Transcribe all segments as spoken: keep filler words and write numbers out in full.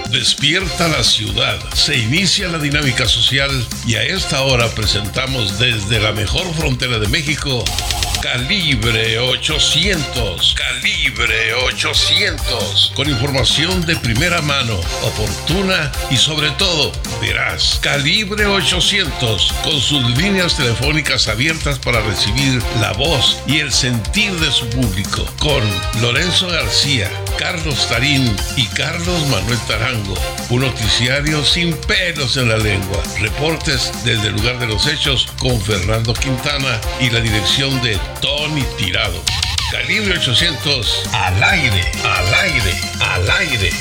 Despierta la ciudad, se inicia la dinámica social y a esta hora presentamos desde la mejor frontera de México, Calibre ochocientos. Calibre ochocientos. Con información de primera mano, oportuna y sobre todo veraz. Calibre ochocientos. Con sus líneas telefónicas abiertas para recibir la voz y el sentir de su público. Con Lorenzo García, Carlos Tarín y Carlos Manuel Tarango. Un noticiario sin pelos en la lengua. Reportes desde el lugar de los hechos con Fernando Quintana y la dirección de Tony Tirado. Calibre ochocientos, al aire, al aire, al aire.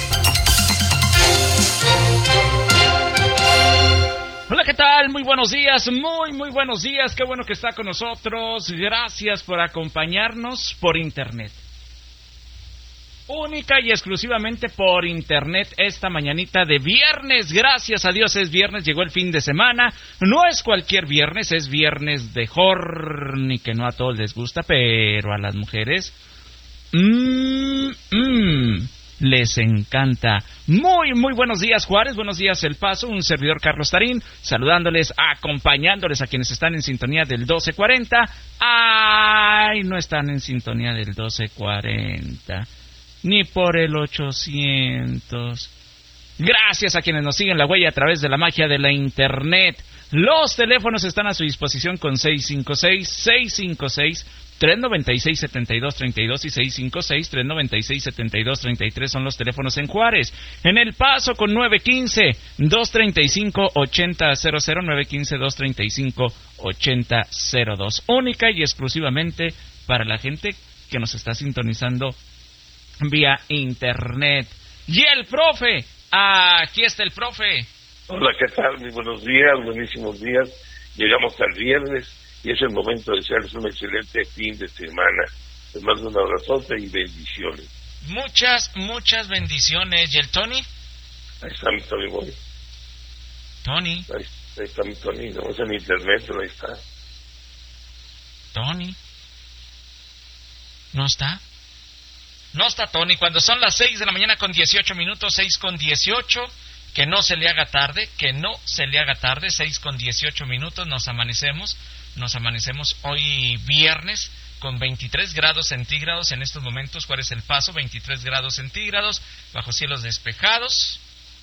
Hola, ¿qué tal? Muy buenos días, muy, muy buenos días. Qué bueno que está con nosotros. Gracias por acompañarnos por internet. Única y exclusivamente por internet esta mañanita de viernes. Gracias a Dios es viernes, llegó el fin de semana. No es cualquier viernes, es viernes de horny, que no a todos les gusta, pero a las mujeres mmm, mmm, les encanta. Muy, muy buenos días, Juárez, buenos días, El Paso, un servidor Carlos Tarín, saludándoles, acompañándoles a quienes están en sintonía del doce cuarenta. Ay, no están en sintonía del doce cuarenta. Ni por el ochocientos. Gracias a quienes nos siguen la huella a través de la magia de la internet. Los teléfonos están a su disposición con seis cinco seis, seis cinco seis, tres nueve seis, siete dos tres dos y seis cinco seis, tres nueve seis, siete dos tres tres son los teléfonos en Juárez. En El Paso con nueve uno cinco, dos tres cinco, ocho cero cero cero, nueve uno cinco, dos tres cinco, ocho cero cero dos. Única y exclusivamente para la gente que nos está sintonizando vía internet. Y el profe, aquí está el profe. Hola, ¿qué tal? Muy buenos días, buenísimos días. Llegamos al viernes y es el momento de desearles un excelente fin de semana. Les mando un abrazote y bendiciones. Muchas, muchas bendiciones. ¿Y el Tony? Ahí está mi Tony Boy. Tony. Ahí, ahí está mi Tony, no es en internet, pero ahí está. Tony. ¿No está? No está Tony. Cuando son las seis de la mañana con dieciocho minutos, seis con dieciocho, que no se le haga tarde, que no se le haga tarde, seis con dieciocho minutos, nos amanecemos, nos amanecemos hoy viernes con veintitrés grados centígrados en estos momentos. ¿Cuál es El Paso? veintitrés grados centígrados, bajo cielos despejados.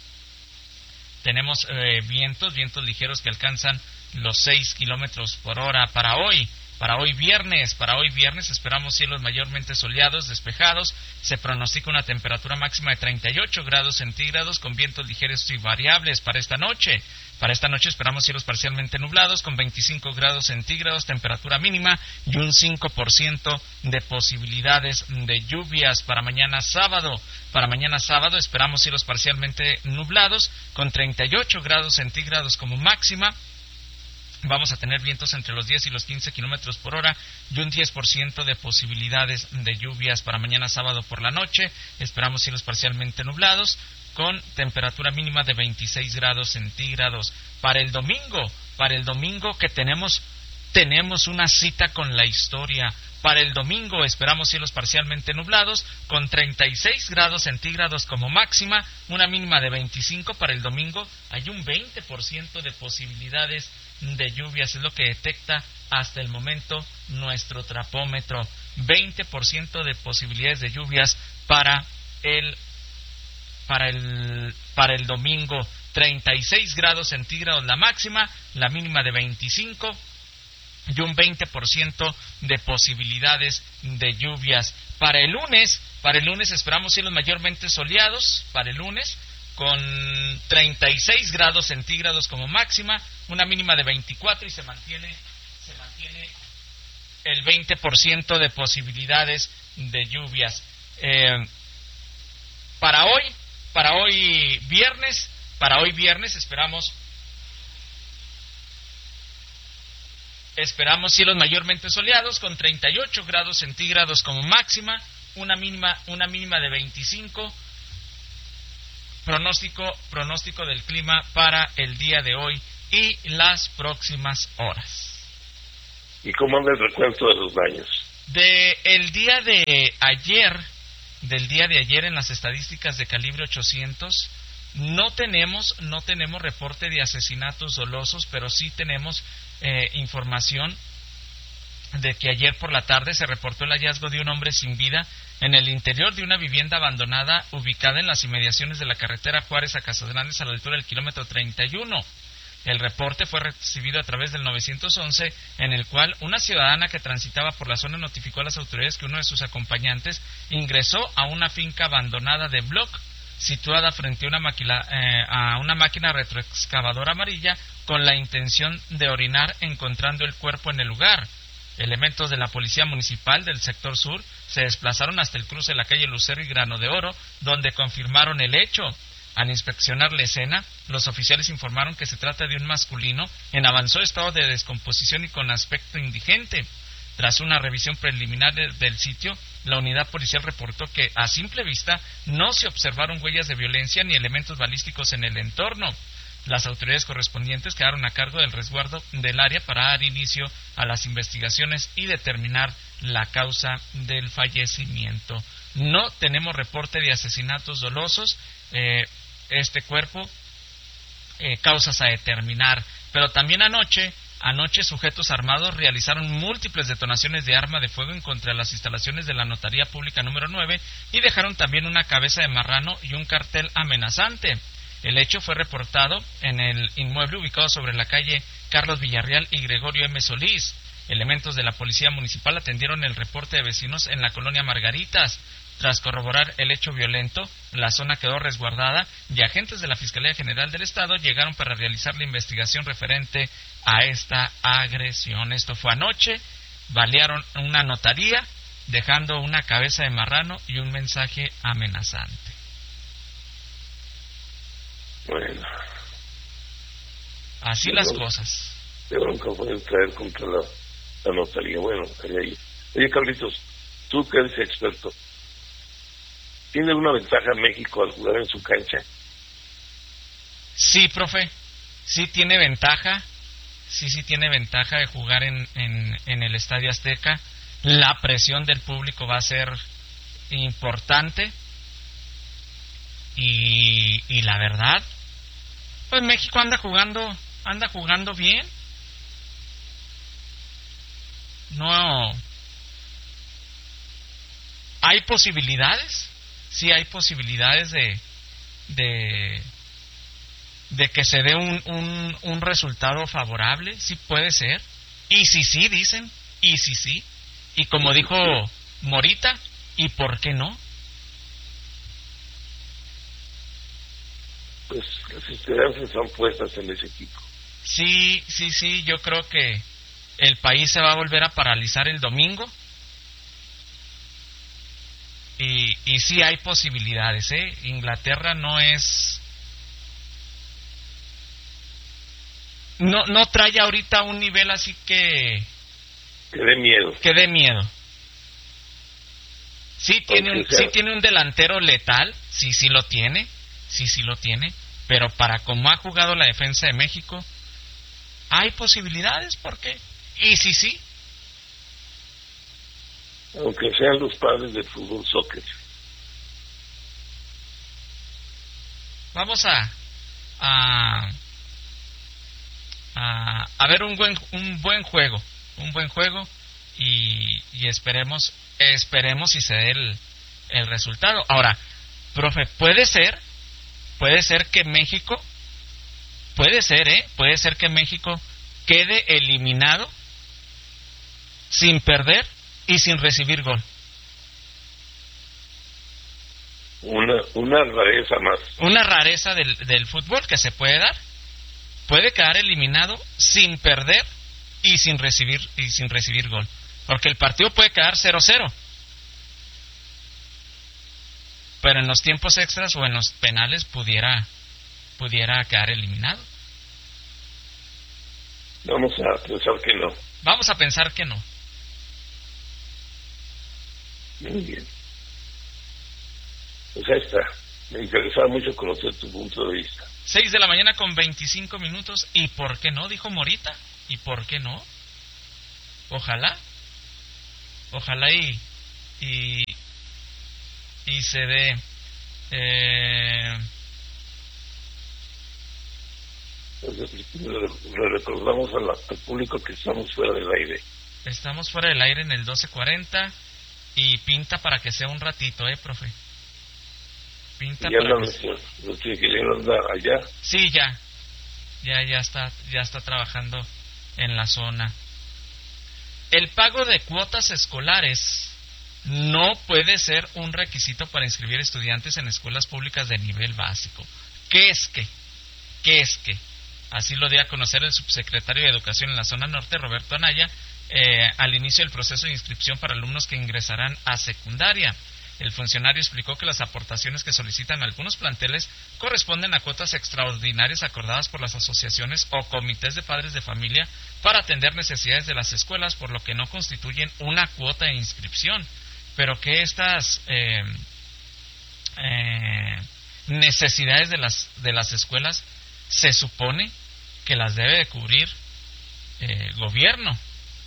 Tenemos eh, vientos, vientos ligeros que alcanzan los seis kilómetros por hora para hoy. Para hoy viernes, para hoy viernes esperamos cielos mayormente soleados, despejados. Se pronostica una temperatura máxima de treinta y ocho grados centígrados con vientos ligeros y variables para esta noche. Para esta noche esperamos cielos parcialmente nublados con veinticinco grados centígrados, temperatura mínima y un cinco por ciento de posibilidades de lluvias. Para mañana sábado, para mañana sábado esperamos cielos parcialmente nublados con treinta y ocho grados centígrados como máxima. Vamos a tener vientos entre los diez y los quince kilómetros por hora y un diez por ciento de posibilidades de lluvias para mañana sábado por la noche. Esperamos cielos parcialmente nublados con temperatura mínima de veintiséis grados centígrados. Para el domingo, para el domingo que tenemos, tenemos una cita con la historia. Para el domingo esperamos cielos parcialmente nublados con treinta y seis grados centígrados como máxima, una mínima de veinticinco. Para el domingo hay un veinte por ciento de posibilidades de lluvias, es lo que detecta hasta el momento nuestro trapómetro. veinte por ciento de posibilidades de lluvias para el para el para el domingo. treinta y seis grados centígrados la máxima, la mínima de veinticinco y un veinte por ciento de posibilidades de lluvias. Para el lunes, para el lunes esperamos cielos mayormente soleados para el lunes con treinta y seis grados centígrados como máxima, una mínima de veinticuatro y se mantiene se mantiene el veinte por ciento de posibilidades de lluvias. Eh, para hoy, para hoy viernes, para hoy viernes esperamos esperamos cielos mayormente soleados con treinta y ocho grados centígrados como máxima, una mínima una mínima de veinticinco. Pronóstico, pronóstico del clima para el día de hoy y las próximas horas. ¿Y cómo anda el recuento de los daños? De el día de ayer, del día de ayer en las estadísticas de Calibre ochocientos, No tenemos, no tenemos reporte de asesinatos dolosos, pero sí tenemos eh, información de que ayer por la tarde se reportó el hallazgo de un hombre sin vida en el interior de una vivienda abandonada ubicada en las inmediaciones de la carretera Juárez a Casas Grandes a la altura del kilómetro treinta y uno. El reporte fue recibido a través del nueve once, en el cual una ciudadana que transitaba por la zona notificó a las autoridades que uno de sus acompañantes ingresó a una finca abandonada de bloc situada frente a una, máquina, eh, a una máquina retroexcavadora amarilla con la intención de orinar, encontrando el cuerpo en el lugar. Elementos de la Policía Municipal del sector sur se desplazaron hasta el cruce de la calle Lucero y Grano de Oro, donde confirmaron el hecho. Al inspeccionar la escena, los oficiales informaron que se trata de un masculino en avanzado estado de descomposición y con aspecto indigente. Tras una revisión preliminar del sitio, la unidad policial reportó que a simple vista no se observaron huellas de violencia ni elementos balísticos en el entorno. Las autoridades correspondientes quedaron a cargo del resguardo del área para dar inicio a las investigaciones y determinar la causa del fallecimiento. No tenemos reporte de asesinatos dolosos. Eh, este cuerpo, eh, causas a determinar. Pero también anoche, anoche sujetos armados realizaron múltiples detonaciones de arma de fuego en contra de las instalaciones de la Notaría Pública número nueve y dejaron también una cabeza de marrano y un cartel amenazante. El hecho fue reportado en el inmueble ubicado sobre la calle Carlos Villarreal y Gregorio M. Solís. Elementos de la Policía Municipal atendieron el reporte de vecinos en la colonia Margaritas. Tras corroborar el hecho violento, la zona quedó resguardada y agentes de la Fiscalía General del Estado llegaron para realizar la investigación referente a esta agresión. Esto fue anoche, balearon una notaría, dejando una cabeza de marrano y un mensaje amenazante. Bueno. Así Yo las no, cosas. De bronca pueden traer contra la, la notaría. Bueno, allá ahí. Oye, Carlitos, tú que eres experto, ¿tiene una ventaja México al jugar en su cancha? Sí, profe, sí tiene ventaja, sí, sí tiene ventaja de jugar en, en, en el Estadio Azteca. La presión del público va a ser importante y, y la verdad, pues México anda jugando, anda jugando bien. No, hay posibilidades. Sí hay posibilidades de de, de que se dé un, un, un resultado favorable, sí puede ser. Y si sí, dicen, y si sí. Y como dijo Morita, ¿y por qué no? Pues las esperanzas están puestas en ese equipo. Sí, sí, sí, yo creo que el país se va a volver a paralizar el domingo. Y, y sí hay posibilidades, ¿eh? Inglaterra no es... No, no trae ahorita un nivel así que... Que dé miedo. Que dé miedo. Sí tiene, un, sí tiene un delantero letal, sí, sí lo tiene, sí, sí lo tiene, pero para como ha jugado la defensa de México, hay posibilidades, ¿por qué? Y sí, sí. Aunque sean los padres del fútbol soccer. Vamos a a, a a ver un buen un buen juego, un buen juego y, y esperemos esperemos si se dé el, el resultado. Ahora, profe, puede ser puede ser que México puede ser, eh, puede ser que México quede eliminado sin perder y sin recibir gol. Una, una rareza más. Una rareza del, del fútbol que se puede dar. Puede quedar eliminado sin perder y sin recibir y sin recibir gol. Porque el partido puede quedar cero cero. Pero en los tiempos extras o en los penales pudiera pudiera quedar eliminado. Vamos a pensar que no. Vamos a pensar que no. Muy bien. Pues ahí está. Me interesaba mucho conocer tu punto de vista. seis de la mañana con veinticinco minutos. ¿Y por qué no? Dijo Morita. ¿Y por qué no? Ojalá. Ojalá y... Y, y se dé... Eh, Le recordamos al, al público que estamos fuera del aire. Estamos fuera del aire en el doce cuarenta y pinta para que sea un ratito, ¿eh, profe? Pinta ya para no, que... nuestro, nuestro ingeniero anda allá. Sí, ya. Ya, ya está, ya está trabajando en la zona. El pago de cuotas escolares no puede ser un requisito para inscribir estudiantes en escuelas públicas de nivel básico. ¿Qué es que? ¿Qué es que? Así lo dio a conocer el subsecretario de Educación en la zona norte, Roberto Anaya, eh, al inicio del proceso de inscripción para alumnos que ingresarán a secundaria. El funcionario explicó que las aportaciones que solicitan algunos planteles corresponden a cuotas extraordinarias acordadas por las asociaciones o comités de padres de familia para atender necesidades de las escuelas, por lo que no constituyen una cuota de inscripción, pero que estas eh, eh, necesidades de las de las escuelas se supone que las debe de cubrir eh, el gobierno.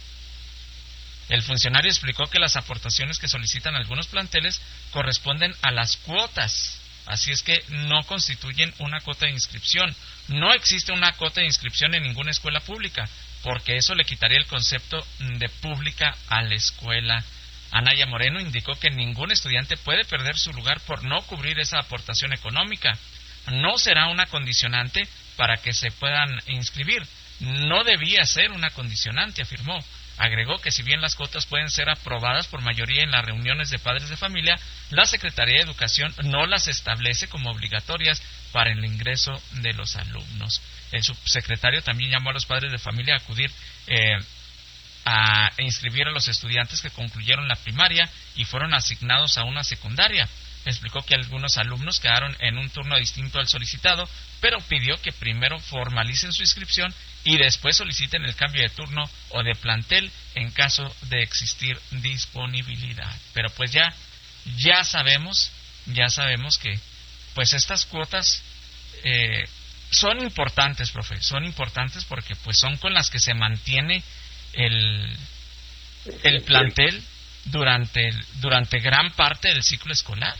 El funcionario explicó que las aportaciones que solicitan algunos planteles corresponden a las cuotas, así es que no constituyen una cuota de inscripción. No existe una cuota de inscripción en ninguna escuela pública, porque eso le quitaría el concepto de pública a la escuela. Anaya Moreno indicó que ningún estudiante puede perder su lugar por no cubrir esa aportación económica. No será una condicionante para que se puedan inscribir. No debía ser una condicionante, afirmó. Agregó que si bien las cuotas pueden ser aprobadas por mayoría en las reuniones de padres de familia, la Secretaría de Educación no las establece como obligatorias para el ingreso de los alumnos. El subsecretario también llamó a los padres de familia a acudir eh, a inscribir a los estudiantes que concluyeron la primaria y fueron asignados a una secundaria. Explicó que algunos alumnos quedaron en un turno distinto al solicitado, pero pidió que primero formalicen su inscripción y después soliciten el cambio de turno o de plantel en caso de existir disponibilidad. Pero pues ya, ya sabemos, ya sabemos que pues estas cuotas eh, son importantes, profe, son importantes porque pues son con las que se mantiene el, el plantel durante, durante gran parte del ciclo escolar.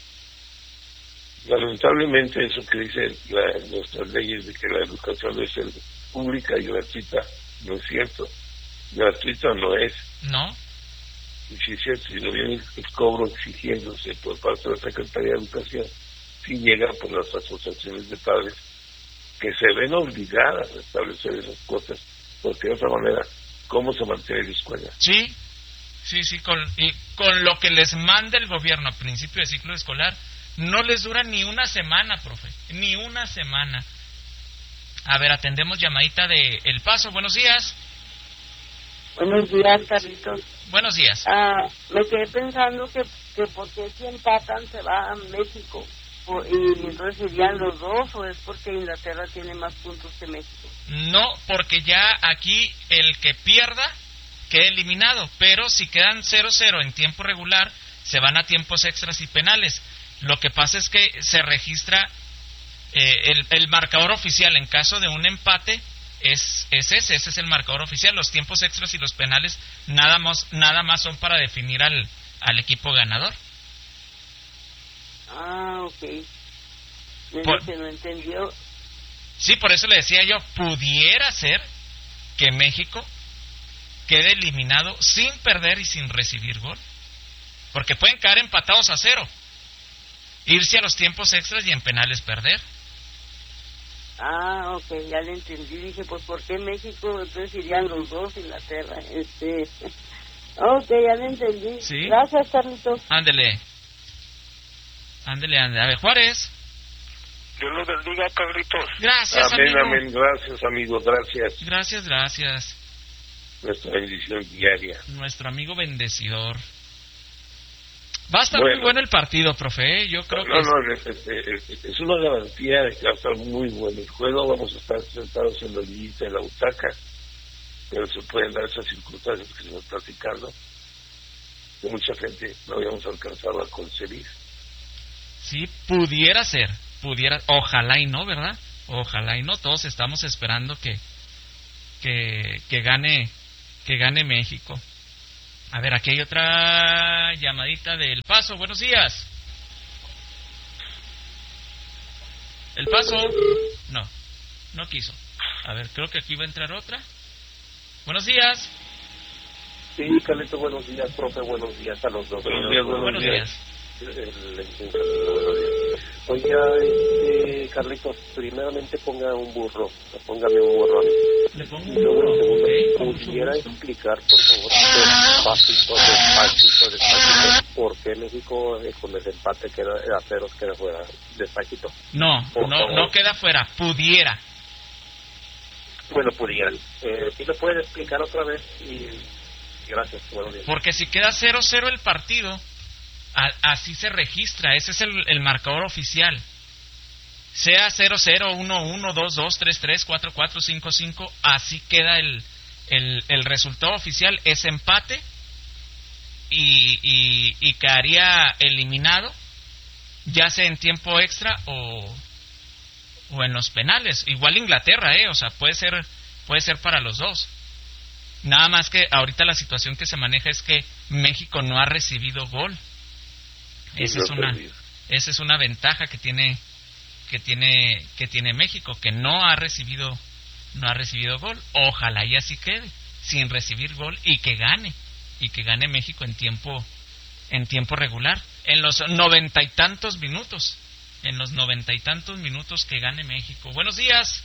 Lamentablemente eso que dicen la, nuestras leyes de que la educación debe ser pública y gratuita no es cierto. Gratuita no es. ¿No? Y si es cierto, si no viene el cobro exigiéndose por parte de la Secretaría de Educación, sí llega por las asociaciones de padres que se ven obligadas a establecer esas cuotas, porque de otra manera, ¿cómo se mantiene la escuela? Sí, sí, sí, con, y con lo que les manda el gobierno a principio de ciclo escolar, no les dura ni una semana, profe, ni una semana. A ver, atendemos llamadita de El Paso. Buenos días. Buenos días, Carlitos. Buenos días. Ah, me quedé pensando que, que porque si empatan se va a México o, y entonces serían los dos, o es porque Inglaterra tiene más puntos que México. No, porque ya aquí el que pierda queda eliminado, pero si quedan cero cero en tiempo regular, se van a tiempos extras y penales. Lo que pasa es que se registra eh, el, el marcador oficial en caso de un empate es, es ese, ese es el marcador oficial. Los tiempos extras y los penales nada más, nada más son para definir al, al equipo ganador. Ah, ok. Me Por, que no entendió. Sí, por eso le decía yo, pudiera ser que México quede eliminado sin perder y sin recibir gol. Porque pueden caer empatados a cero, irse a los tiempos extras y en penales perder. Ah, ok, ya le entendí. Dije, pues, ¿por qué México? Entonces irían los dos, Inglaterra. Este... Ok, ya le entendí. ¿Sí? Gracias, Carlitos. Ándele. Ándele, ándele. A ver, Juárez. Dios los bendiga, Carlitos. Gracias, amén, amigo. Amén, gracias, amigo, gracias. Gracias, gracias. Nuestra bendición diaria. Nuestro amigo bendecidor. Va a estar bueno, muy bueno el partido, profe. Yo creo no, que... No, no, es, es, es, es una garantía de que va a estar muy bueno el juego. Vamos a estar sentados en la orillita de la butaca, pero se pueden dar esas circunstancias que se nos está platicando, que mucha gente no habíamos alcanzado a concebir. Sí, pudiera ser. Pudiera, ojalá y no, ¿verdad? Ojalá y no. Todos estamos esperando que que, que gane que gane México. A ver, aquí hay otra llamadita de El Paso. Buenos días. El Paso. No, no quiso. A ver, creo que aquí va a entrar otra. Buenos días. Sí, Carlito, buenos días, profe, buenos días a los dos. Buenos días, buenos, Buenos días. días. El, el, el, buenos días. Oiga, este, Carlitos, primeramente ponga un burro, póngame un burro a mí. Le pongo Y un luego, burro. segundo, Ok, con mucho ¿pudiera gusto. explicar, por favor, despacito, despacito, despacito, por qué México eh, con el empate queda a ceros queda fuera? Despacito. No, Por no, favor. no queda fuera. Pudiera. Bueno, pudieran. Eh, ¿Sí lo puede explicar otra vez? Y gracias, buenos días. Porque si queda cero cero el partido, a, así se registra. Ese es el, el marcador oficial. Sea cero cero, uno uno, dos dos, tres tres, cuatro cuatro, cinco cinco, así queda el, el, el resultado oficial. Es empate y, y, y quedaría eliminado, ya sea en tiempo extra o, o en los penales. Igual Inglaterra, eh, o sea, puede ser, puede ser para los dos. Nada más que ahorita la situación que se maneja es que México no ha recibido gol. Esa es una, esa es una ventaja que tiene, que tiene, que tiene México, que no ha recibido, no ha recibido gol. Ojalá y así quede, sin recibir gol, y que gane, y que gane México en tiempo, en tiempo regular, en los noventa y tantos minutos, en los noventa y tantos minutos que gane México. Buenos días.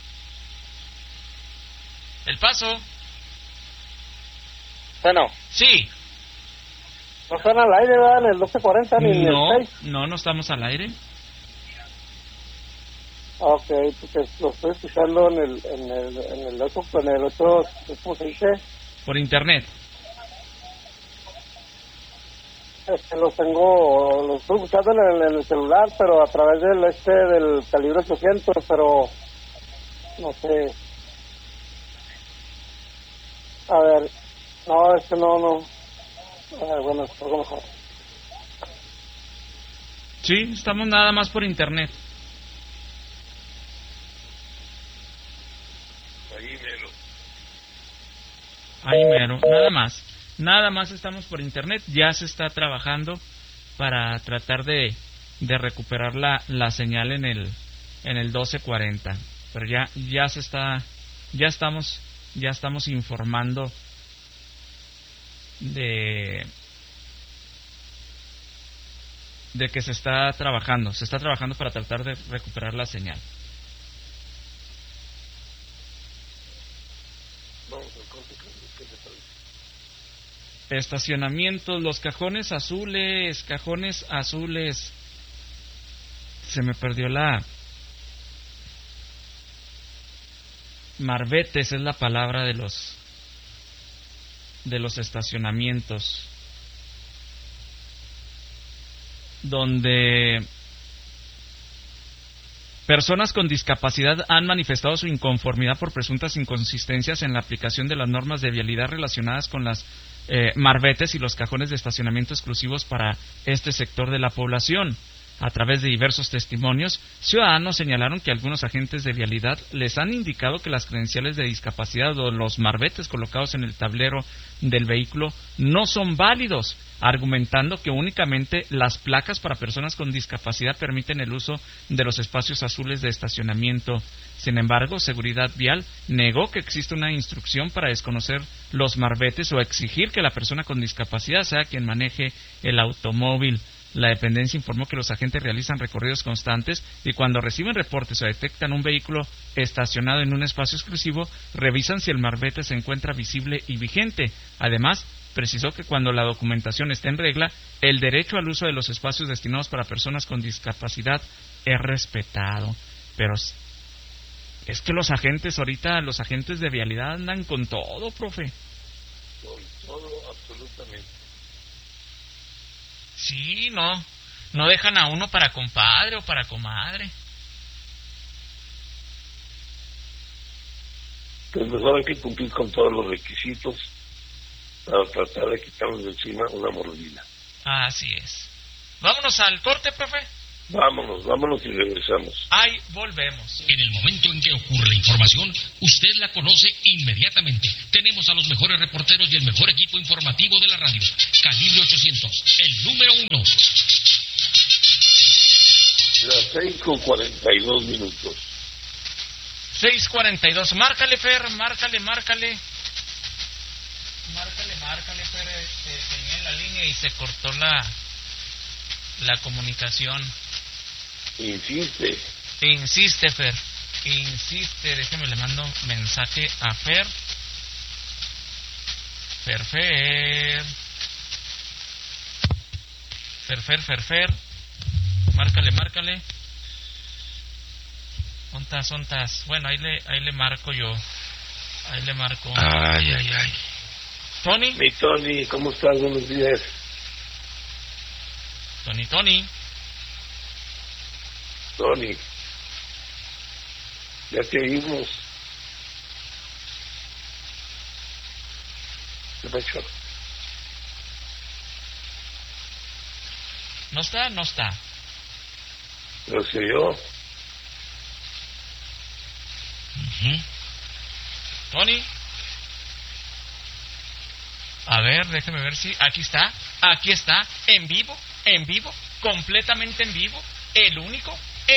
El Paso. Bueno, Sí. no están al aire, ¿verdad? En el doce cuarenta ni en No, el seis. no, no estamos al aire. Ok, porque lo estoy escuchando en el, en el, en el otro, en el otro, ¿cómo se dice? Por internet. Este, lo tengo, lo estoy escuchando en el, en el celular, pero a través del este, del calibre ochocientos, pero no sé. A ver, no, es que no, no. A ver, bueno, es algo mejor. Sí, estamos nada más por internet. Ahí mero. Ahí mero, nada más. Nada más estamos por internet. Ya se está trabajando para tratar de, de recuperar la, la señal en el en el doce cuarenta. Pero ya ya se está ya estamos ya estamos informando de de que se está trabajando, se está trabajando para tratar de recuperar la señal. Estacionamientos, los cajones azules, cajones azules. Se me perdió la... Marbetes es la palabra de los de los estacionamientos, donde personas con discapacidad han manifestado su inconformidad por presuntas inconsistencias en la aplicación de las normas de vialidad relacionadas con las eh, marbetes y los cajones de estacionamiento exclusivos para este sector de la población. A través de diversos testimonios, ciudadanos señalaron que algunos agentes de vialidad les han indicado que las credenciales de discapacidad o los marbetes colocados en el tablero del vehículo no son válidos, argumentando que únicamente las placas para personas con discapacidad permiten el uso de los espacios azules de estacionamiento. Sin embargo, Seguridad Vial negó que existe una instrucción para desconocer los marbetes o exigir que la persona con discapacidad sea quien maneje el automóvil. La dependencia informó que los agentes realizan recorridos constantes y cuando reciben reportes o detectan un vehículo estacionado en un espacio exclusivo, revisan si el marbete se encuentra visible y vigente. Además, precisó que cuando la documentación está en regla, el derecho al uso de los espacios destinados para personas con discapacidad es respetado. Pero es que los agentes ahorita, los agentes de vialidad andan con todo, profe. Con todo, absolutamente. Sí, no, no dejan a uno para compadre o para comadre. Pues mejor hay que cumplir con todos los requisitos para tratar de quitarnos de encima una mordida. Así es. Vámonos al corte, profe. Vámonos, vámonos y regresamos. Ahí volvemos. En el momento en que ocurre la información, usted la conoce inmediatamente. Tenemos a los mejores reporteros y el mejor equipo informativo de la radio. Calibre ochocientos, el número uno. Las seis con cuarenta y dos minutos. seis cuarenta y dos. Márcale, Fer, márcale, márcale. Márcale, márcale, Fer. Este, tenía en la línea y se cortó la, la comunicación. Insiste. Insiste, Fer. Insiste. Déjeme, le mando mensaje a Fer. Fer, Fer. Fer, Fer, Fer, Fer. Márcale, márcale. Ontas, ontas. Bueno, ahí le, ahí le marco yo. Ahí le marco. Ay, ay, ay. Tony. Mi Tony, ¿cómo estás? Buenos días. Tony, Tony. Tony. Ya te oímos. ¿Qué pasó? ¿No está? No está. Lo sé yo. Uh-huh. Tony. A ver, déjeme ver si... Aquí está, aquí está, en vivo, en vivo, completamente en vivo, el único,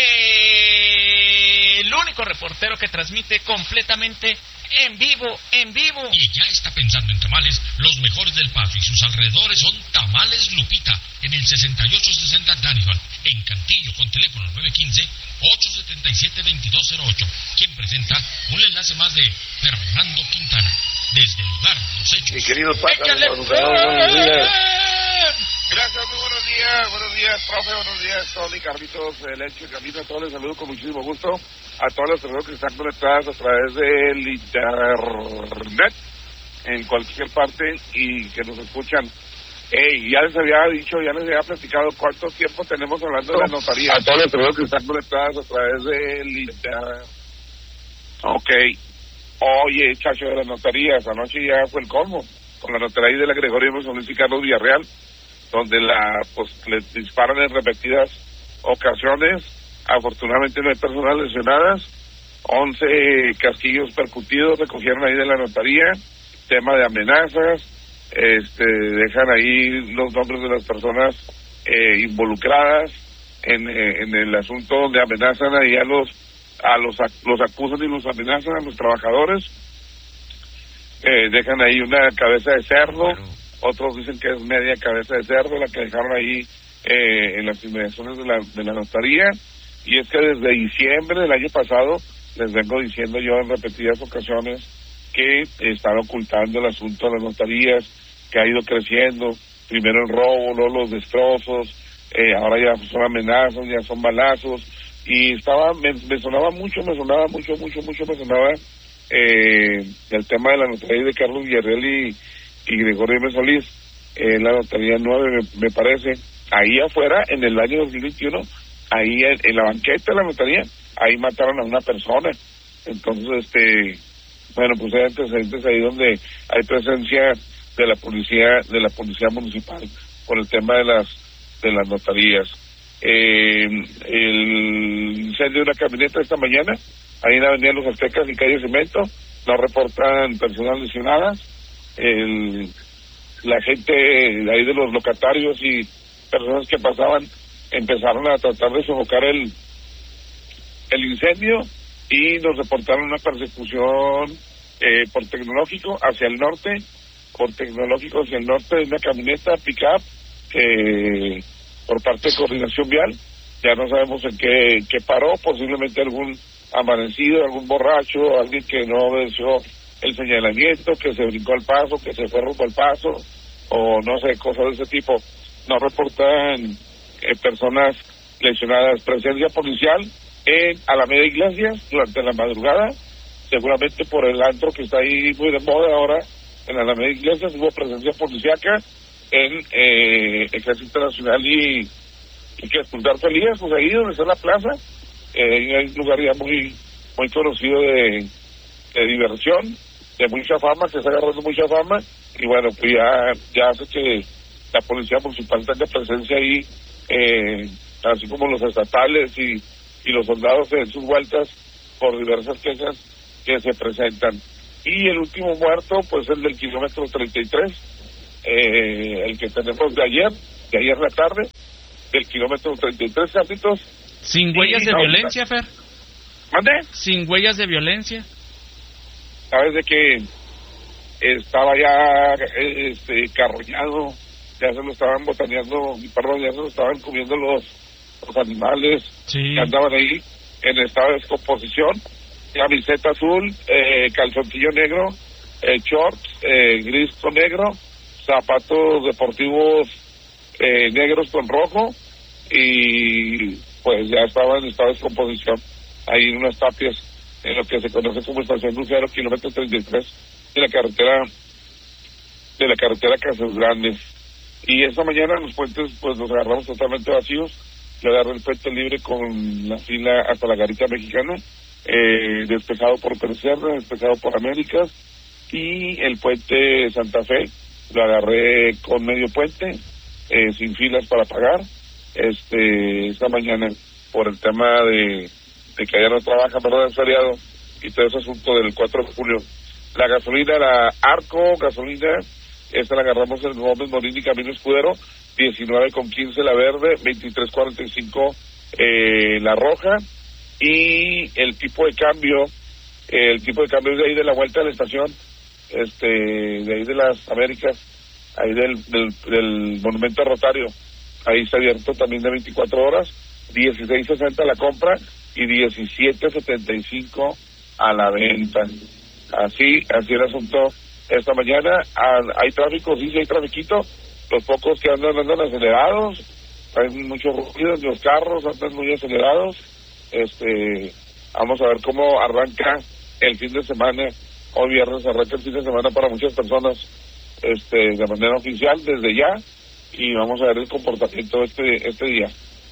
el único reportero que transmite completamente en vivo, en vivo. Y ya está pensando en tamales, los mejores del Paso y sus alrededores son Tamales Lupita, en el sesenta y ocho sesenta Daniel, en Cantillo, con teléfono nueve uno cinco, ocho siete siete, dos dos cero ocho. Quien presenta un enlace más de Fernando Quintana, desde el lugar de los hechos. Mi querido Pájaro, buenos días. Gracias, muy buenos días, buenos días, profe, buenos días, Tony, Carlitos, Lencho y Carlitos, a todos les saludo con muchísimo gusto, a todas las personas que están conectadas a través del internet, en cualquier parte, y que nos escuchan. Hey, ya les había dicho, ya les había platicado cuánto tiempo tenemos hablando de la notaría. A todas las personas que están conectadas a través del internet. Ok. Oye, chacho, de las notarías, anoche ya fue el colmo, con la notaría de la Gregorio Solís y Carlos Villarreal, donde la pues le disparan en repetidas ocasiones. Afortunadamente no hay personas lesionadas. once casquillos percutidos recogieron ahí de la notaría. Tema de amenazas. Este, dejan ahí los nombres de las personas eh, involucradas en, eh, en el asunto, donde amenazan ahí a los a los los acusan y los amenazan a los trabajadores. Eh, dejan ahí una cabeza de cerdo. Bueno. Otros dicen que es media cabeza de cerdo la que dejaron ahí eh, en las inmediaciones de la, de la notaría. Y es que desde diciembre del año pasado les vengo diciendo yo en repetidas ocasiones que están ocultando el asunto de las notarías, que ha ido creciendo, primero el robo, luego los destrozos, eh, ahora ya son amenazas, ya son balazos, y estaba, me, me sonaba mucho, me sonaba mucho, mucho, mucho, me sonaba eh, el tema de la notaría de Carlos Villarreal y y Gregorio M. Solís, en eh, la notaría nueve, me, me parece, ahí afuera, en el año dos mil veintiuno, ahí en, en la banqueta de la notaría, ahí mataron a una persona. Entonces, este, bueno, pues hay antecedentes ahí donde hay presencia de la policía, de la policía municipal, por el tema de las, de las notarías. Eh, el incendio de una camioneta esta mañana, ahí en Avenida Los Aztecas y Calle Cemento, no reportan personas lesionadas. El, la gente de ahí de los locatarios y personas que pasaban empezaron a tratar de sofocar el el incendio y nos reportaron una persecución eh, por tecnológico hacia el norte, por tecnológico hacia el norte de una camioneta pick-up eh, por parte de Coordinación Vial. Ya no sabemos en qué, qué paró, posiblemente algún amanecido, algún borracho, alguien que no obedeció el señalamiento, que se brincó al paso, que se fue rumbo al paso, o no sé, cosas de ese tipo. No reportan eh, personas lesionadas. Presencia policial en Alameda Iglesias durante la madrugada, seguramente por el antro que está ahí muy de moda ahora, en Alameda Iglesias hubo presencia policíaca en eh, Ejército Nacional y, y que expulsar Felías, pues ahí donde está la plaza, eh, hay un lugar ya muy, muy conocido de, de diversión, de mucha fama, que está agarrando mucha fama, y bueno, pues ya, ya hace que la policía municipal tenga presencia ahí, eh, así como los estatales y, y los soldados en sus vueltas por diversas quejas que se presentan. Y el último muerto, pues el del kilómetro treinta y tres, eh, el que tenemos de ayer, de ayer la tarde, del kilómetro treinta y tres, Carlitos. ¿Sin huellas de no, violencia, Fer? ¿Mande? Sin huellas de violencia. Sabes de que estaba ya este carroñado, ya se lo estaban botaneando, perdón, ya se lo estaban comiendo los, los animales sí. que andaban ahí en estado de descomposición. Camiseta azul, eh, calzoncillo negro, eh, shorts eh, gris con negro, zapatos deportivos eh, negros con rojo, y pues ya estaba en estado de descomposición ahí en unas tapias en lo que se conoce como estación Lucero, kilómetro treinta y tres de la carretera de la carretera Casas Grandes. Y esta mañana los puentes pues los agarramos totalmente vacíos. Yo agarré el puente libre con la fila hasta la Garita Mexicana, eh, despejado por Tercerra, despejado por Américas, y el puente Santa Fe lo agarré con medio puente, eh, sin filas para pagar, este esta mañana por el tema de, de que allá no trabaja, perdón, el feriado, y todo ese asunto del cuatro de julio. La gasolina, la Arco gasolina, esta la agarramos en Gómez Morín y Camino Escudero, diecinueve con quince la verde, veintitrés cuarenta y cinco eh, la roja, y el tipo de cambio, eh, el tipo de cambio es de ahí de la vuelta de la estación, este, de ahí de las Américas, ahí del, del, del Monumento Rotario, ahí está abierto también de veinticuatro horas, dieciséis sesenta la compra y diecisiete setenta y cinco a la venta. Así, así el asunto esta mañana. Ah, hay tráfico, sí, sí hay trafiquito, los pocos que andan andan acelerados, hay muchos ruidos, los carros andan muy acelerados. Este, vamos a ver cómo arranca el fin de semana. Hoy viernes arranca el fin de semana para muchas personas, este, de manera oficial desde ya, y vamos a ver el comportamiento este este día.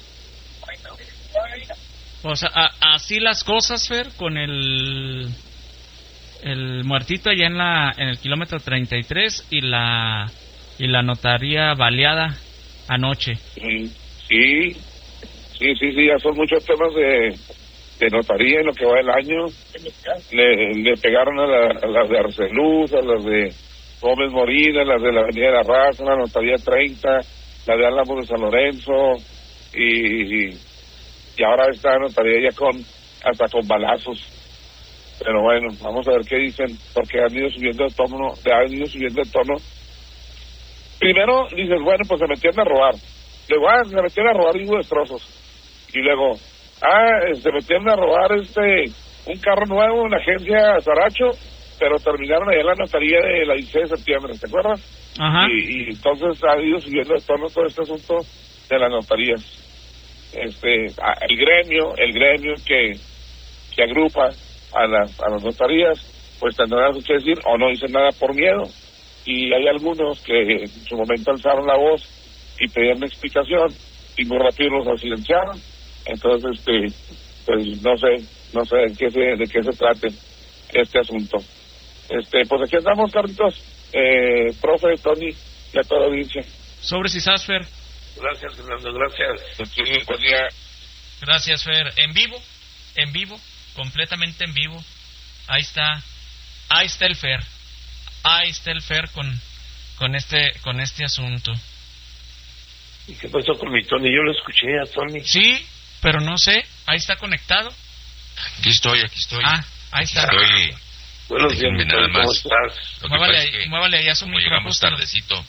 O sea, a, así las cosas, Fer, con el el muertito allá en la en el kilómetro treinta y tres y la y la notaría baleada anoche. Sí, sí, sí, sí, sí, ya son muchos temas de, de notaría en lo que va el año. Le, le pegaron a, la, a las de Arceluz, a las de Gómez Morín, a las de la Avenida de la Raza, la notaría treinta, la de Álamos de San Lorenzo, y, y, y ahora esta notaría ya con hasta con balazos. Pero bueno, vamos a ver qué dicen, porque han ido subiendo el tono, han ido subiendo el tono. Primero dices, bueno, pues se metieron a robar. Luego, ah, se metieron a robar y hubo destrozos. Y luego, ah, se metieron a robar este un carro nuevo en la agencia Zaracho, pero terminaron allá en la notaría de la dieciséis de septiembre, ¿te acuerdas? Ajá. Y, y entonces ha ido subiendo el tono todo este asunto de las notarías. Este, el gremio, el gremio que, que agrupa a las a las notarías, pues tendrán que decir o no dicen nada por miedo, y hay algunos que en su momento alzaron la voz y pedían explicación y muy rápido los silenciaron. Entonces este pues no sé no sé de qué se de qué se trate este asunto. Este pues aquí andamos, Carlitos, eh, profe, Tony, y a toda la audiencia. Sobres y Sasfer. Gracias, Fernando, gracias. Sí, buen día. Gracias, Fer. En vivo, en vivo, completamente en vivo. Ahí está, ahí está el Fer. Ahí está el Fer con, con este, con este asunto. ¿Y qué pasó con mi Tony? Yo lo escuché a Tony. Sí, pero no sé. Ahí está conectado. Aquí estoy, aquí estoy. Ah, ahí está. Estoy. Buenos días, Déjenme nada Tony, ¿cómo más. estás? Lo que Muévale, pasa es que muévale allá su como micro, llegamos justo. tardecito.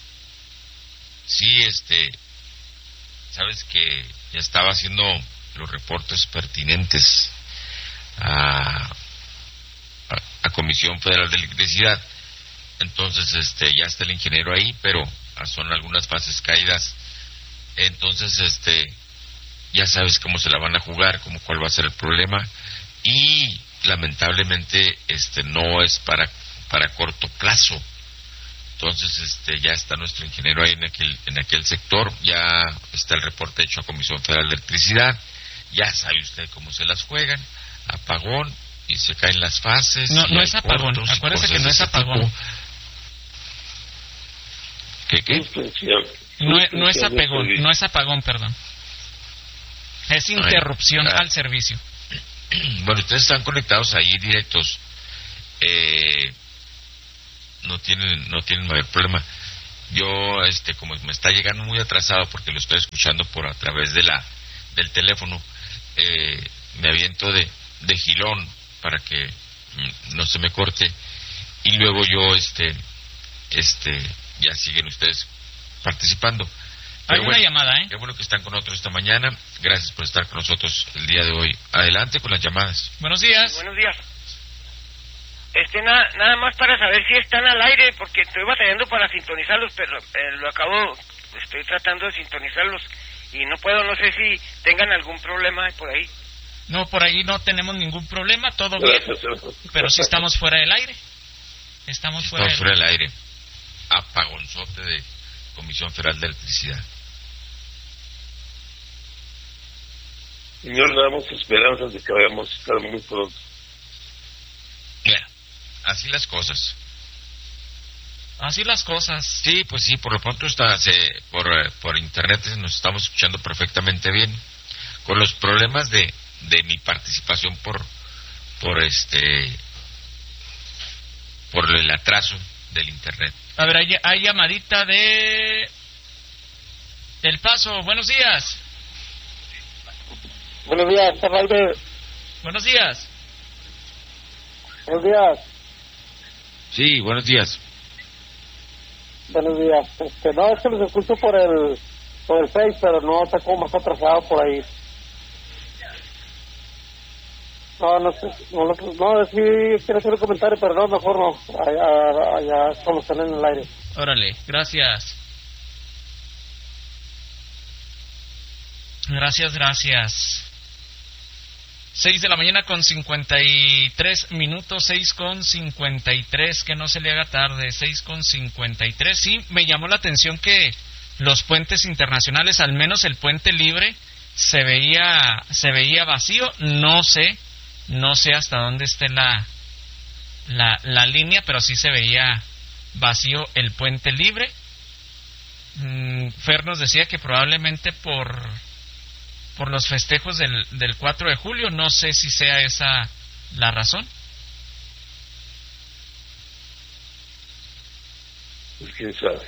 Sí, este, sabes que ya estaba haciendo los reportes pertinentes a, a, a Comisión Federal de Electricidad. Entonces, este, ya está el ingeniero ahí, pero son algunas fases caídas. Entonces, este, ya sabes cómo se la van a jugar, cómo cuál va a ser el problema, y lamentablemente, este, no es para para corto plazo. Entonces, este, ya está nuestro ingeniero ahí en aquel en aquel sector, ya está el reporte hecho a Comisión Federal de Electricidad, ya sabe usted cómo se las juegan, apagón, y se caen las fases. No, no es apagón, cortos, acuérdese que cosas no de es ese apagón. tipo. ¿Qué, qué? Suspensión. No, es- no es Suspensión de apagón, servicio. no es apagón, perdón. Es interrupción ah. al servicio. Bueno, ustedes están conectados ahí directos. Eh, no tienen no tienen mayor problema. Yo, este, como me está llegando muy atrasado porque lo estoy escuchando por a través de la del teléfono, eh, me aviento de de Gilón para que mm, no se me corte, y luego yo este este ya siguen ustedes participando. Pero Hay bueno, una llamada, ¿eh? Qué bueno que están con nosotros esta mañana. Gracias por estar con nosotros el día de hoy. Adelante con las llamadas. Buenos días. Buenos días. Este, na, nada más para saber si están al aire, porque estoy batallando para sintonizarlos, pero eh, lo acabo, estoy tratando de sintonizarlos y no puedo, no sé si tengan algún problema por ahí. No, por ahí no tenemos ningún problema, todo bien, pero sí estamos fuera del aire. Estamos fuera, Estamos del... fuera del aire. Apagonzote de Comisión Federal de Electricidad. Señor, damos esperanzas de que vayamos a estar muy pronto. Mira, así las cosas. Así las cosas. Sí, pues sí, por lo pronto está, se, por, por internet nos estamos escuchando perfectamente bien. Con los problemas de, de mi participación por, por este, por el atraso del internet. A ver, hay, hay llamadita de El Paso. Buenos días. Buenos días, está al aire. Buenos días. Buenos días. Sí, buenos días. Buenos días. Este, no, es que los escucho por el por el Face, pero no está como más atrasado por ahí. No, no sé, no, no, no sí quiero hacer un comentario, pero no, mejor no, allá, allá como están en el aire. Órale, gracias. Gracias, gracias. Seis de la mañana con cincuenta y tres minutos, seis con cincuenta y tres, que no se le haga tarde, seis con cincuenta y tres. Sí, me llamó la atención que los puentes internacionales, al menos el puente libre, se veía, se veía vacío. No sé, no sé hasta dónde esté la, la, la línea, pero sí se veía vacío el puente libre. Mm, Fer nos decía que probablemente por... por los festejos del, del cuatro de julio, no sé si sea esa la razón. Pues quién sabe.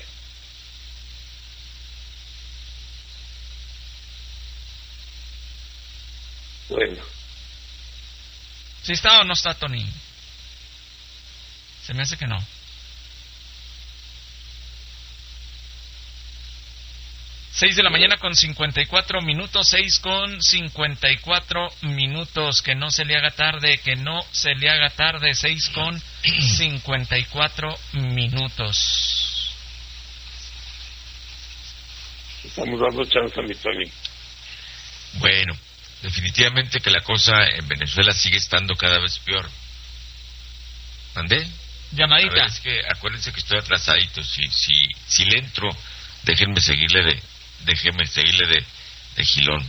Bueno. ¿Sí está o no está, Tony? Se me hace que no. Seis de la mañana con cincuenta y cuatro minutos, seis con cincuenta y cuatro minutos, que no se le haga tarde, que no se le haga tarde, seis con cincuenta y cuatro minutos. Estamos dando chance a mi Tony. Bueno, definitivamente que la cosa en Venezuela sigue estando cada vez peor. ¿Mandé? Llamadita. A ver, es que acuérdense que estoy atrasadito, si, si, si le entro, déjenme seguirle de... Déjeme seguirle de, de Gilón.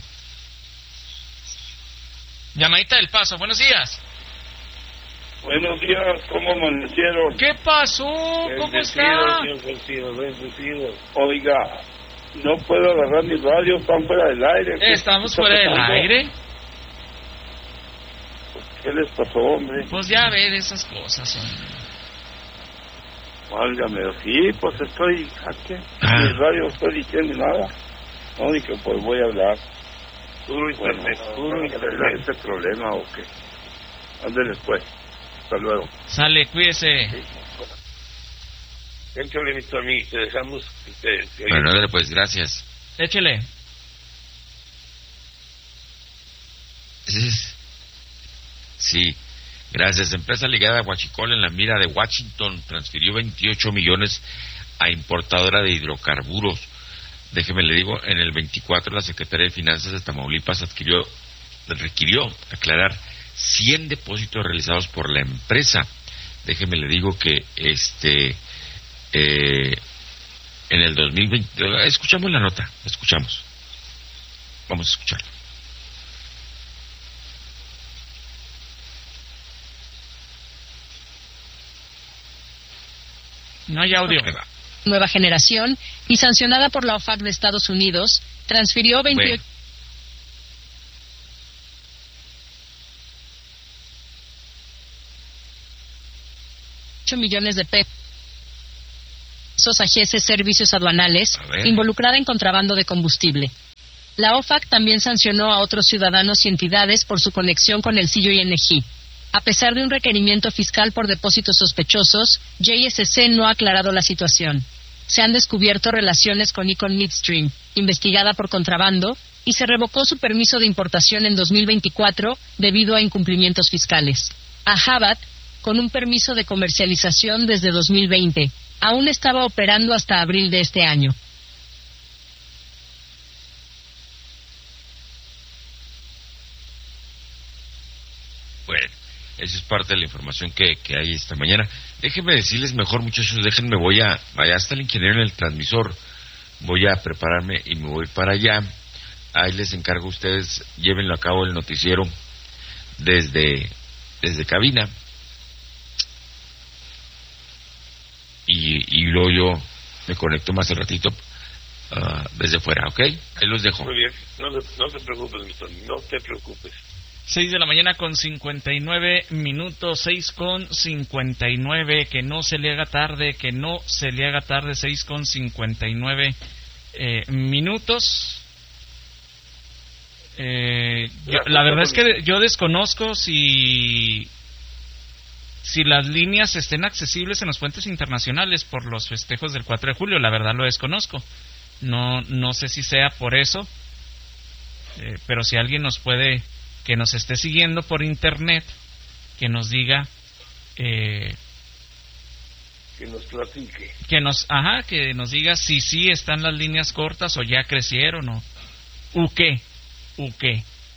Llamadita del Paso, buenos días. Buenos días, ¿cómo amanecieron? ¿Qué pasó? ¿Cómo está? Bendecido, bendecido. Oiga, no puedo agarrar mi radio, están fuera del aire. ¿Estamos fuera del aire? ¿Qué les pasó, hombre? Pues ya ver esas cosas, hombre. Válgame, sí, pues estoy aquí, Ah. en el radio no estoy diciendo nada. No, ni que pues voy a hablar. Puro internet, Bueno, puro ¿no internet. ese problema o qué? Ándale pues, hasta luego. Sale, cuídese. Échale, mi Tony, te dejamos. Te, te Bueno, ándale, pues, gracias. Échele. Sí, gracias. Empresa ligada a Huachicol en la mira de Washington transfirió veintiocho millones a importadora de hidrocarburos. Déjeme le digo, en el veinticuatro la Secretaría de Finanzas de Tamaulipas adquirió, requirió aclarar cien depósitos realizados por la empresa. Déjeme le digo que este eh, en el dos mil veinte, escuchamos la nota, escuchamos. Vamos a escucharla. No hay audio. Nueva generación y sancionada por la O F A C de Estados Unidos, transfirió veintiocho bueno. millones de pesos a G S Servicios Aduanales, involucrada en contrabando de combustible. La O F A C también sancionó a otros ciudadanos y entidades por su conexión con el C I N G. A pesar de un requerimiento fiscal por depósitos sospechosos, J S C no ha aclarado la situación. Se han descubierto relaciones con Econ Midstream, investigada por contrabando, y se revocó su permiso de importación en dos mil veinticuatro debido a incumplimientos fiscales. Ahabat, con un permiso de comercialización desde dos mil veinte, aún estaba operando hasta abril de este año. Bueno, esa es parte de la información que, que hay esta mañana. Déjenme decirles mejor, muchachos, déjenme, voy a, allá está el ingeniero en el transmisor, voy a prepararme y me voy para allá. Ahí les encargo a ustedes, llévenlo a cabo el noticiero desde, desde cabina. Y, y luego yo me conecto más al ratito uh, desde fuera, ¿ok? Ahí los dejo. Muy bien, no, no te preocupes, mi Tony, no te preocupes. seis de la mañana con cincuenta y nueve minutos, seis con cincuenta y nueve, que no se le haga tarde, que no se le haga tarde, seis con cincuenta y nueve eh, minutos. Eh, yo, la verdad es que yo desconozco si si las líneas estén accesibles en los puentes internacionales por los festejos del cuatro de julio, la verdad lo desconozco. No no sé si sea por eso, eh, pero si alguien nos puede, que nos esté siguiendo por internet, que nos diga, eh, que nos platique, que nos, ajá, que nos diga si sí están las líneas cortas o ya crecieron o u qué, u qué.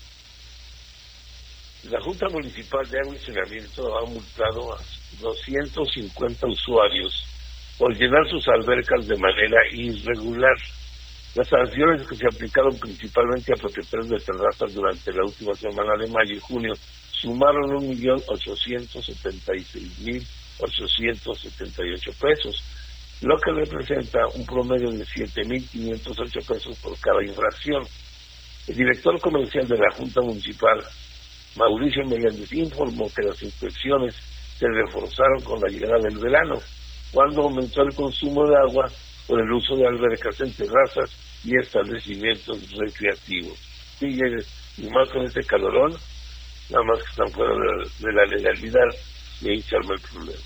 La Junta Municipal de Agua y Saneamiento ha multado a doscientos cincuenta usuarios por llenar sus albercas de manera irregular. Las sanciones que se aplicaron principalmente a propietarios de terrazas durante la última semana de mayo y junio sumaron un millón ochocientos setenta y seis mil ochocientos setenta y ocho pesos, lo que representa un promedio de siete mil quinientos ocho pesos por cada infracción. El director comercial de la Junta Municipal, Mauricio Meléndez, informó que las inspecciones se reforzaron con la llegada del verano, cuando aumentó el consumo de agua por el uso de albercas en terrazas y establecimientos recreativos. Sí, y más con este calorón, nada más que están fuera de la, de la legalidad, y ahí se arma el problema.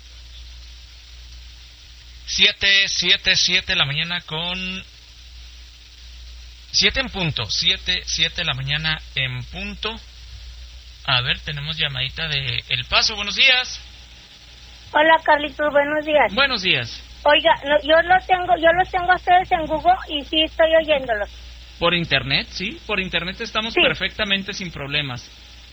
Siete, siete, siete de la mañana con... Siete en punto, siete, siete de la mañana en punto. A ver, tenemos llamadita de El Paso, buenos días. Hola, Carlitos, buenos días. Buenos días. Oiga, no, yo los tengo, yo los tengo a ustedes en Google y sí estoy oyéndolos. ¿Por internet? Sí, por internet estamos sí. perfectamente sin problemas.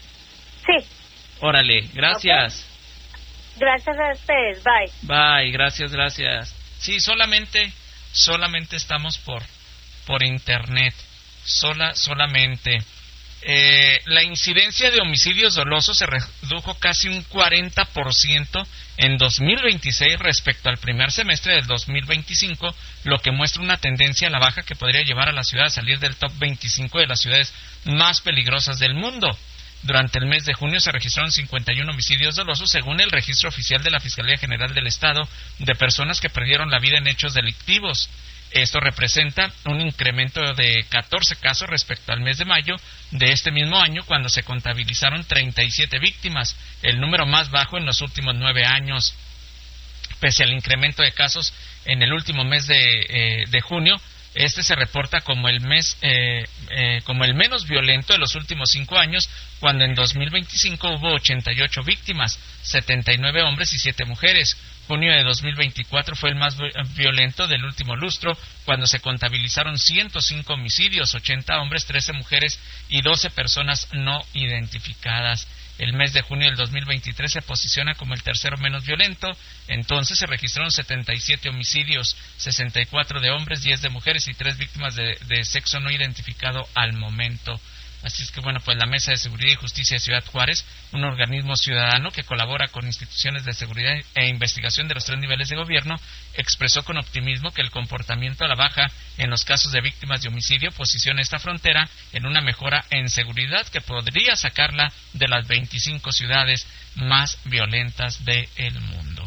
Sí. Órale, gracias. Okay. Gracias a ustedes, bye. Bye, gracias, gracias. Sí, solamente, solamente estamos por, por internet, sola, solamente. Eh, la incidencia de homicidios dolosos se redujo casi un cuarenta por ciento en dos mil veintiséis respecto al primer semestre del dos mil veinticinco, lo que muestra una tendencia a la baja que podría llevar a la ciudad a salir del top veinticinco de las ciudades más peligrosas del mundo. Durante el mes de junio se registraron cincuenta y uno homicidios dolosos, según el registro oficial de la Fiscalía General del Estado, de personas que perdieron la vida en hechos delictivos. Esto representa un incremento de catorce casos respecto al mes de mayo de este mismo año, cuando se contabilizaron treinta y siete víctimas, el número más bajo en los últimos nueve años. Pese al incremento de casos en el último mes de, eh, de junio, este se reporta como el mes eh, eh, como el menos violento de los últimos cinco años, cuando en dos mil veinticinco hubo ochenta y ocho víctimas, setenta y nueve hombres y siete mujeres. Junio de dos mil veinticuatro fue el más violento del último lustro, cuando se contabilizaron ciento cinco homicidios, ochenta hombres, trece mujeres y doce personas no identificadas. El mes de junio del dos mil veintitrés se posiciona como el tercero menos violento. Entonces se registraron setenta y siete homicidios, sesenta y cuatro de hombres, diez de mujeres y tres víctimas de, de sexo no identificado al momento. Así es que, bueno, pues la Mesa de Seguridad y Justicia de Ciudad Juárez, un organismo ciudadano que colabora con instituciones de seguridad e investigación de los tres niveles de gobierno, expresó con optimismo que el comportamiento a la baja en los casos de víctimas de homicidio posiciona esta frontera en una mejora en seguridad que podría sacarla de las veinticinco ciudades más violentas del mundo.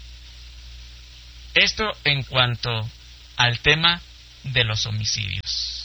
Esto en cuanto al tema de los homicidios.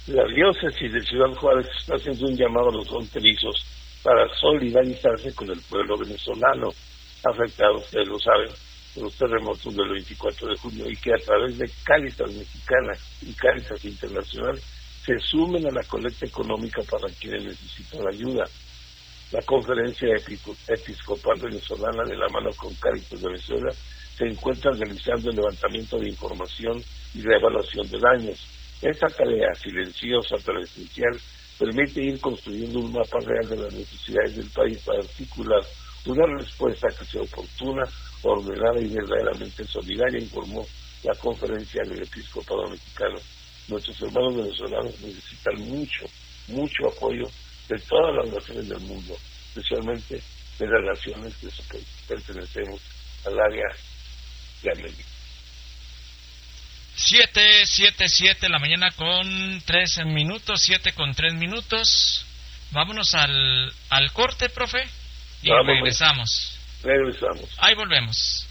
La diócesis de Ciudad Juárez está haciendo un llamado a los fronterizos para solidarizarse con el pueblo venezolano afectado, ustedes lo saben, por los terremotos del veinticuatro de junio, y que a través de Cáritas Mexicana y Cáritas Internacional se sumen a la colecta económica para quienes necesitan ayuda. La Conferencia Episcopal Venezolana, de la mano con Cáritas de Venezuela, se encuentra realizando el levantamiento de información y la evaluación de daños. Esta tarea silenciosa pero esencial permite ir construyendo un mapa real de las necesidades del país para articular una respuesta que sea oportuna, ordenada y verdaderamente solidaria, informó la Conferencia del Episcopado Mexicano. Nuestros hermanos venezolanos necesitan mucho, mucho apoyo de todas las naciones del mundo, especialmente de las naciones que pertenecemos al área de América. Siete, siete, siete, la mañana con tres minutos, siete con tres minutos. Vámonos al, al corte, profe, y Vamos, regresamos. Regresamos. Ahí volvemos.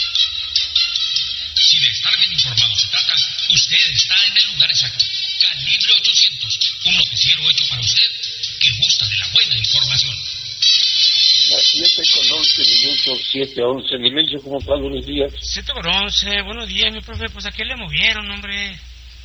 Si de estar bien informado se trata, usted está en el lugar exacto. Calibre ochocientos, un noticiero hecho para usted que gusta de la buena información. Las siete con once minutos, siete once. Nimencio, ¿cómo estás? Buenos días. siete con once, buenos días, mi profe. Pues ¿a qué le movieron, hombre?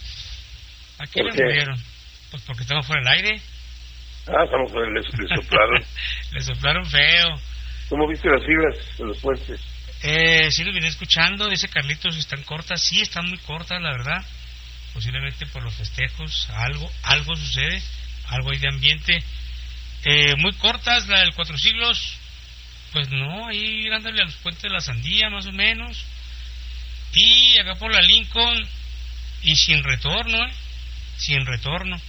¿A qué le qué? movieron? Pues porque estamos fuera del aire. Ah, estamos fuera, le, le soplaron. Le soplaron feo. ¿Cómo viste las fibras de los puentes? Eh, sí, lo vine escuchando. Dice Carlitos, están cortas. Sí, están muy cortas, la verdad. Posiblemente por los festejos, algo, algo sucede. Algo hay de ambiente. Eh, muy cortas, la del Cuatro Siglos, pues no, ahí dándole a los puentes de la Sandía, más o menos. Y acá por la Lincoln, y sin retorno, ¿eh? Sin retorno.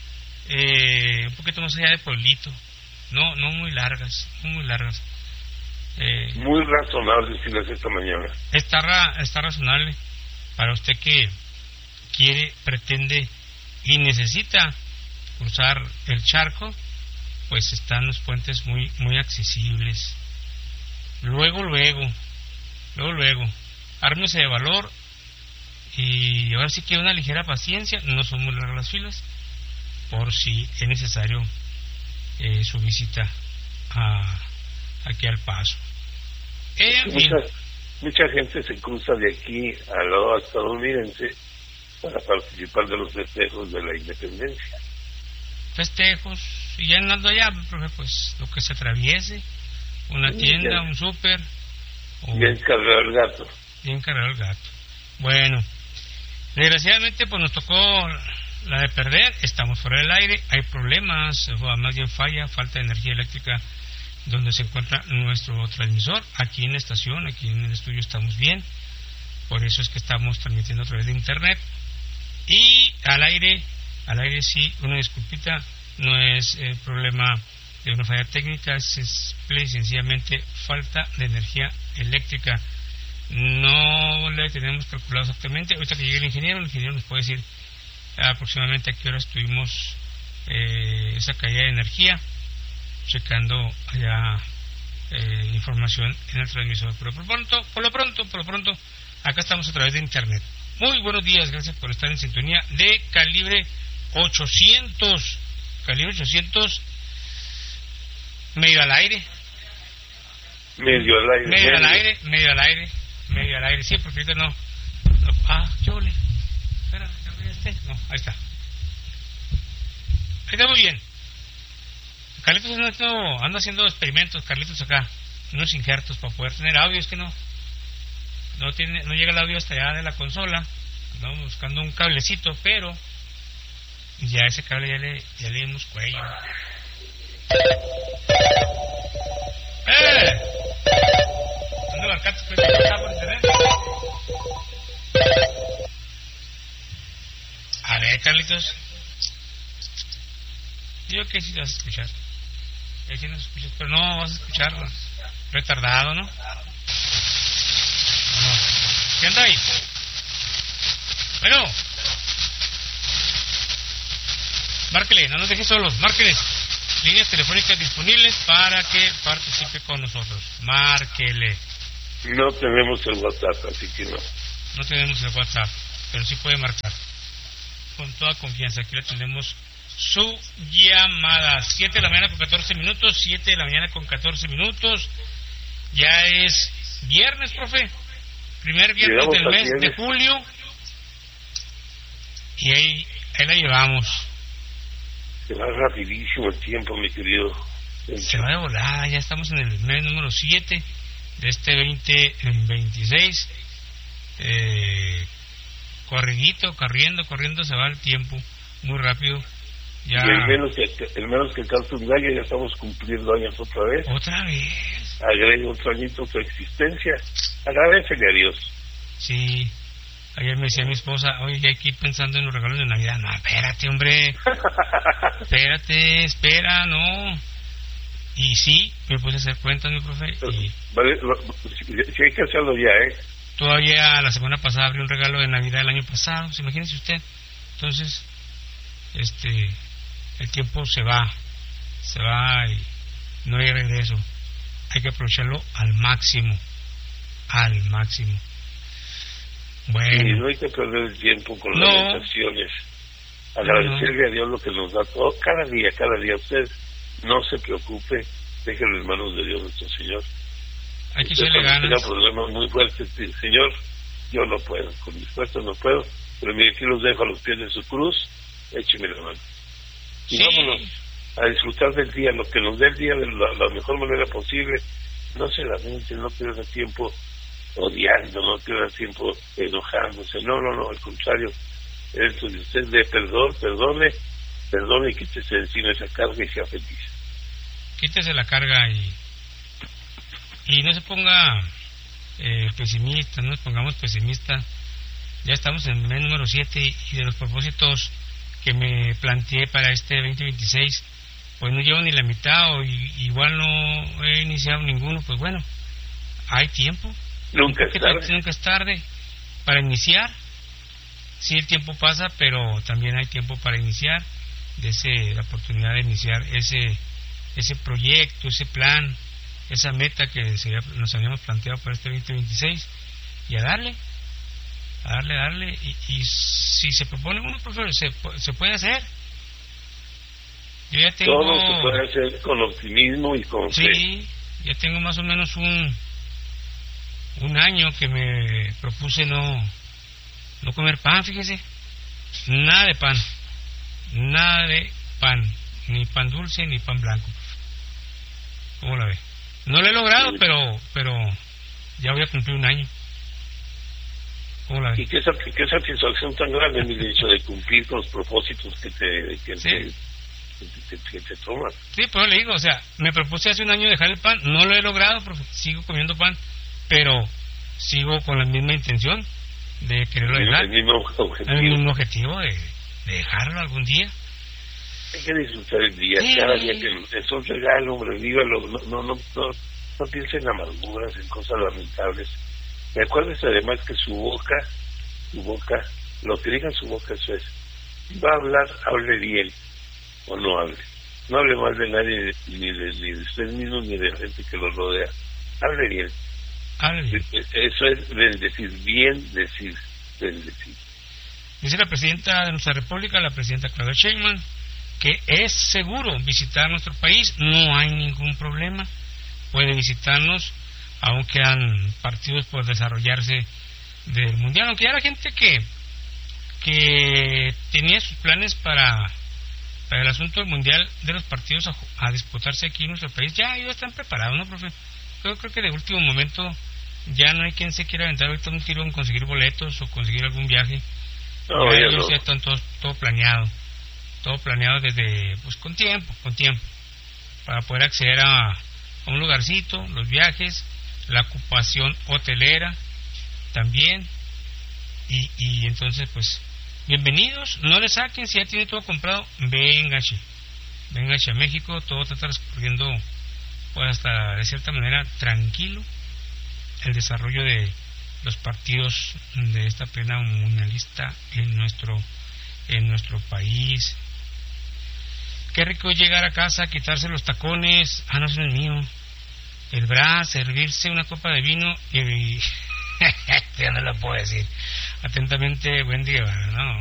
Eh, un poquito más allá de Pueblito. No, no muy largas, no muy largas. Eh, muy razonable, decirles esta mañana. Está, ra, está razonable para usted que quiere, pretende y necesita cruzar el charco. Pues están los puentes muy muy accesibles. Luego, luego, luego, luego, ármese de valor y ahora sí que una ligera paciencia, no son muy largas las filas, por si es necesario eh, su visita a aquí al Paso. Eh, mucha, mucha gente se cruza de aquí al lado estadounidense para participar de los festejos de la independencia. Festejos, y ya andando allá, pues lo que se atraviese, una tienda, ya. Un súper. Bien cargado el gato. Bien cargado el gato. Bueno, desgraciadamente pues nos tocó la de perder, estamos fuera del aire, hay problemas, más bien falla, falta de energía eléctrica donde se encuentra nuestro transmisor, aquí en la estación, aquí en el estudio estamos bien, por eso es que estamos transmitiendo a través de internet, y al aire, al aire sí, una disculpita, no es eh, problema de una falla técnica, es simple y sencillamente falta de energía eléctrica. No le tenemos calculado exactamente. Ahorita que llegue el ingeniero, el ingeniero nos puede decir aproximadamente a qué horas tuvimos eh, esa caída de energía, checando allá eh, información en el transmisor. Pero por pronto, por lo pronto, por lo pronto, acá estamos a través de internet. Muy buenos días, gracias por estar en sintonía de Calibre ochocientos. Calibre ochocientos, medio al aire. Medio al aire. Medio al aire, medio al aire, medio al aire, sí, porque ahorita no. no ah, yo le. Espera, este. No, ahí está. Ahí está muy bien. Carlitos anda haciendo, anda haciendo experimentos, Carlitos acá, unos injertos para poder tener audio, es que no. No tiene, no llega el audio hasta allá de la consola. Andamos buscando un cablecito, pero ya ese cable ya le, ya le dimos cuello. ¡Eh! ¿Dónde marcaste pues acá por internet? A ver, Carlitos. Yo que sí vas a escuchar. Ya sí nos escuchas, pero no vas a escuchar retardado, ¿no? No. ¿Qué anda ahí? Bueno. Márquele, no nos dejes solos, márqueles. Líneas telefónicas disponibles para que participe con nosotros. Márquele. No tenemos el WhatsApp, así que no. No tenemos el WhatsApp, pero sí puede marcar. con toda confianza. Aquí le atendemos su llamada. siete de la mañana con catorce minutos, siete de la mañana con catorce minutos. Ya es viernes, profe. Primer viernes Llegamos del al mes viernes. de julio. Y ahí, ahí la llevamos. Se va rapidísimo el tiempo, mi querido. Se va de volada, ya estamos en el mes número siete de este veinte veintiséis. Eh, corridito, corriendo, corriendo, se va el tiempo muy rápido. Ya. Y el menos que el menos que calza un gallo, ya estamos cumpliendo años otra vez. Otra vez. Agrega otro añito a tu existencia. Agradecele a Dios. Sí. Ayer me decía mi esposa, oye, aquí pensando en los regalos de Navidad. No, espérate, hombre. Espérate, espera, no. Y sí, me puse a hacer cuentas, mi profe. Y Vale, lo, si, si hay que hacerlo ya, ¿eh? todavía la semana pasada abrí un regalo de Navidad del año pasado, ¿se imagínese usted? Entonces, este, el tiempo se va, se va y no hay regreso. Hay que aprovecharlo al máximo, al máximo. Bueno. Y no hay que perder el tiempo con No. lamentaciones. Agradecerle a Dios lo que nos da todo, cada día, cada día. Usted no se preocupe, déjelo en manos de Dios nuestro Señor. Hay que Usted echarle cuando ganas. tenga problemas muy fuertes, dice, Señor, yo no puedo, con mis fuerzas no puedo, pero mire, aquí los dejo a los pies de su cruz, écheme la mano. Y Sí. vámonos a disfrutar del día, lo que nos dé el día de la, la mejor manera posible. No se lamente, no pierda tiempo odiando, no pierda tiempo enojándose. No, no, no, al contrario. Eso de usted de perdón, perdone, perdone y quítese de encima esa carga y sea feliz. Quítese la carga y y no se ponga eh, pesimista, no nos pongamos pesimistas. Ya estamos en el mes número siete y de los propósitos que me planteé para este veinte veintiséis, pues no llevo ni la mitad o i- igual no he iniciado ninguno. Pues bueno, hay tiempo. Nunca es Que tarde. Nunca es tarde para iniciar. Sí, el tiempo pasa, pero también hay tiempo para iniciar. Dese la oportunidad de iniciar ese ese proyecto, ese plan, esa meta que se, nos habíamos planteado para este veinte veintiséis, y a darle, a darle, a darle, y, y si se propone uno, profesor, se, se puede hacer. Yo ya tengo... Todo se puede hacer con optimismo y con fe. Sí, ya tengo más o menos un un año que me propuse no no comer pan, fíjese, nada de pan, nada de pan, ni pan dulce ni pan blanco. ¿Cómo la ve? No lo he logrado, pero pero ya voy a cumplir un año. ¿Cómo la ve? Y qué, sat- qué satisfacción tan grande, mi dicho, de cumplir con los propósitos que te que, Sí. te, que, te, que te toman. Sí, pero le digo, o sea, me propuse hace un año dejar el pan, no lo he logrado, profe, sigo comiendo pan, pero sigo con la misma intención de quererlo El dejar. mismo objetivo. El mismo objetivo de, de dejarlo algún día. Hay que disfrutar el día, Sí. cada día que es un regalo, hombre, vívalo, no, no, no, no, no piense en amarguras, en cosas lamentables. Y acuérdese además que su boca, su boca, lo que diga su boca, eso es. Si va a hablar, hable bien, o no hable. No hable mal de nadie, ni de, ni de usted mismo, ni de la gente que lo rodea. Hable bien. Hable bien. Eso es bendecir, bien decir, bendecir. Dice la presidenta de nuestra república, la presidenta Claudia Sheinbaum, que es seguro visitar nuestro país, no hay ningún problema, puede visitarnos, aún quedan partidos por desarrollarse del mundial, aunque ya la gente que que tenía sus planes para, para el asunto del mundial de los partidos a, a disputarse aquí en nuestro país, ya ellos están preparados, ¿no, profe? Yo creo que de último momento ya no hay quien se quiera aventar ahorita un tiro en conseguir boletos o conseguir algún viaje. No, ya ya ellos no. ya están todo, todo planeado, todo planeado desde, pues con tiempo, con tiempo, para poder acceder a, a un lugarcito, los viajes, la ocupación hotelera también, y, y entonces pues bienvenidos, no le saquen, si ya tiene todo comprado, véngase, véngase a México, todo está transcurriendo pues hasta de cierta manera tranquilo, el desarrollo de los partidos de esta plena mundialista en nuestro en nuestro país. Qué rico llegar a casa, quitarse los tacones, ah no, eso no es mío, el bra, servirse una copa de vino y ya no lo puedo decir. Atentamente, buen día, ¿no?